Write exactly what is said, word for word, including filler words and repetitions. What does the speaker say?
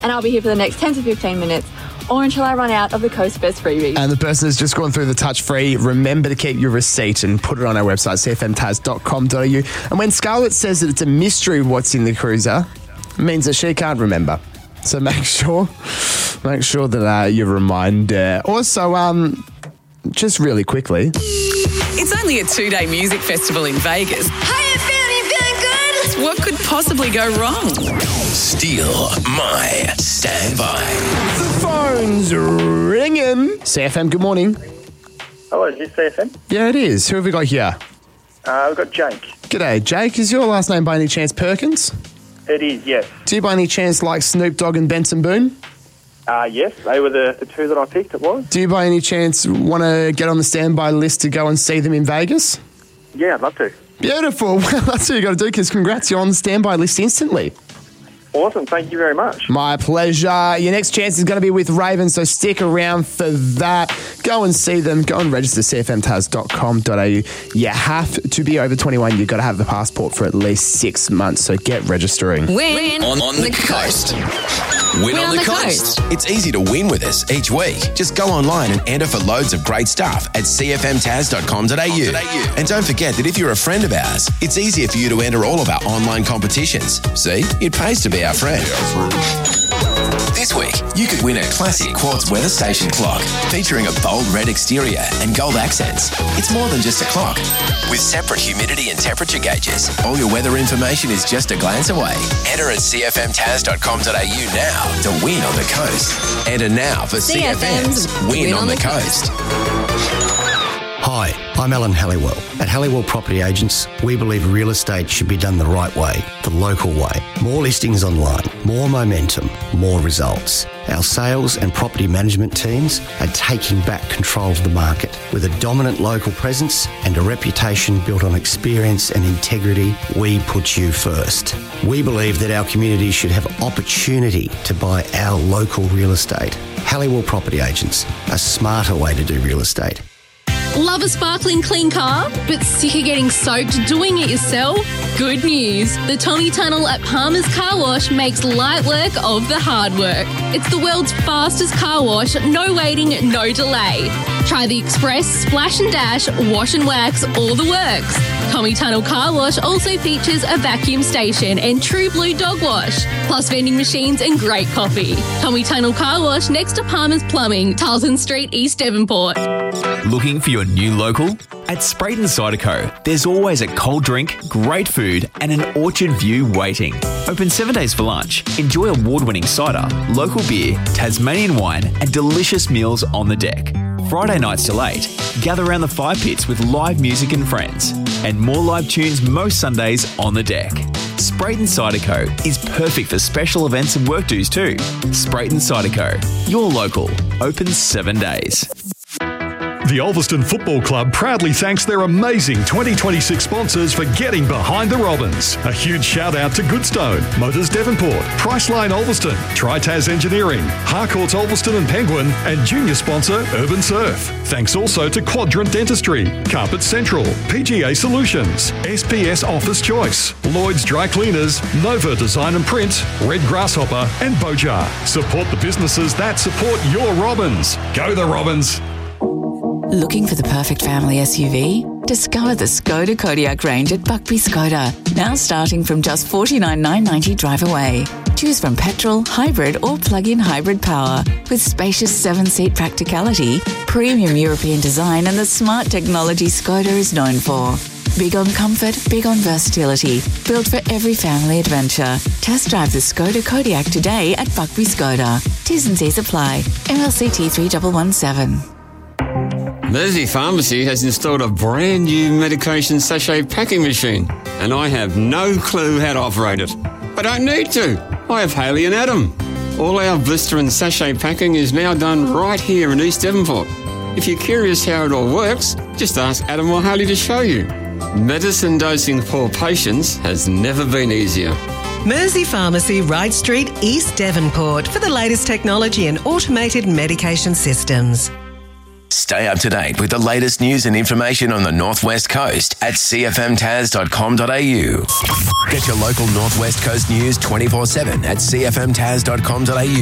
and I'll be here for the next ten to fifteen minutes, or until I run out of the Coast Best freebies. And the person has just gone through the touch free. Remember to keep your receipt and put it on our website, c f m taz dot com dot a u. And when Scarlett says that it's a mystery what's in the cruiser, it means that she can't remember. So make sure, make sure that uh, you remind her. Also, um, just really quickly, it's only a two-day music festival in Vegas. How you feeling? You feeling good? What could possibly go wrong? Steal my standby. the phone's ringing. C F M, good morning. Hello, is this C F M? Yeah, it is. Who have we got here? Uh, we've got Jake. G'day, Jake. Is your last name by any chance Perkins? It is, yes. Do you by any chance like Snoop Dogg and Benson Boone? Uh, yes, they were the, the two that I picked, it was. Do you by any chance want to get on the standby list to go and see them in Vegas? Yeah, I'd love to. Beautiful. Well, that's what you got to do, because congrats, you're on the standby list instantly. Awesome, thank you very much. My pleasure. Your next chance is going to be with Raven, so stick around for that. Go and see them. Go and register, c f m taz dot com dot a u. You have to be over twenty-one. You've got to have the passport for at least six months, so get registering. Win On, on the, the coast. Win, on, on the, the coast. coast. It's easy to win with us each week. Just go online and enter for loads of great stuff at c f m taz dot com dot a u. And don't forget that if you're a friend of ours, it's easier for you to enter all of our online competitions. See, it pays to be our friend. This week, you could win a classic quartz weather station clock featuring a bold red exterior and gold accents. It's more than just a clock. With separate humidity and temperature gauges, all your weather information is just a glance away. Enter at c f m taz dot com dot a u now to win on the coast. Enter now for C F M's Win, win on, on the, the Coast. Hi, I'm Alan Halliwell. At Halliwell Property Agents, we believe real estate should be done the right way, the local way. More listings online, more momentum, more results. Our sales and property management teams are taking back control of the market with a dominant local presence and a reputation built on experience and integrity. We put you first. We believe that our community should have opportunity to buy our local real estate. Halliwell Property Agents, a smarter way to do real estate. Love a sparkling clean car, but sick of getting soaked doing it yourself? Good news. The Tommy Tunnel at Palmer's Car Wash makes light work of the hard work. It's the world's fastest car wash, no waiting, no delay. Try the express, splash and dash, wash and wax, all the works. Tommy Tunnel Car Wash also features a vacuum station and True Blue dog wash, plus vending machines and great coffee. Tommy Tunnel Car Wash next to Palmer's Plumbing, Tarleton Street, East Devonport. Looking for your new local? At Sprayton Cider Co, there's always a cold drink, great food and an orchard view waiting. Open seven days for lunch. Enjoy award-winning cider, local beer, Tasmanian wine and delicious meals on the deck. Friday nights till eight, gather around the fire pits with live music and friends. And more live tunes most Sundays on the deck. Sprayton Cider Co is perfect for special events and work dues too. Sprayton Cider Co, your local, open seven days. The Ulverston Football Club proudly thanks their amazing twenty twenty-six sponsors for getting behind the Robins. A huge shout out to Goodstone, Motors Devonport, Priceline Ulverston, Tritaz Engineering, Harcourts Ulverston and Penguin, and junior sponsor Urban Surf. Thanks also to Quadrant Dentistry, Carpet Central, P G A Solutions, S P S Office Choice, Lloyd's Dry Cleaners, Nova Design and Print, Red Grasshopper and Bojar. Support the businesses that support your Robins. Go the Robins! Looking for the perfect family S U V? Discover the Skoda Kodiaq range at Buckby Skoda, now starting from just forty-nine thousand nine hundred ninety drive away. Choose from petrol, hybrid or plug-in hybrid power with spacious seven-seat practicality, premium European design and the smart technology Skoda is known for. Big on comfort, big on versatility, built for every family adventure. Test drive the Skoda Kodiaq today at Buckby Skoda. T's and C's apply. M L C T three one one seven. Mersey Pharmacy has installed a brand new medication sachet packing machine and I have no clue how to operate it. I don't need to. I have Haley and Adam. All our blister and sachet packing is now done right here in East Devonport. If you're curious how it all works, just ask Adam or Haley to show you. Medicine dosing for patients has never been easier. Mersey Pharmacy, Wright Street, East Devonport for the latest technology and automated medication systems. Stay up to date with the latest news and information on the Northwest Coast at c f m tas dot com dot a u. Get your local Northwest Coast news twenty-four seven at c f m tas dot com dot a u.